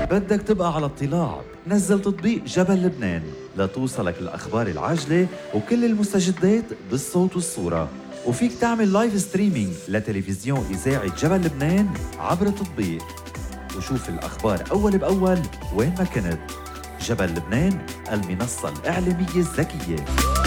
بدك تبقى على اطلاع، نزل تطبيق جبل لبنان لتوصلك الأخبار العاجلة وكل المستجدات بالصوت والصورة. وفيك تعمل لايف ستريمينج لتلفزيون إذاعة جبل لبنان عبر التطبيق، وشوف الأخبار أول بأول وين ما كنت. جبل لبنان، المنصة الإعلامية الذكية.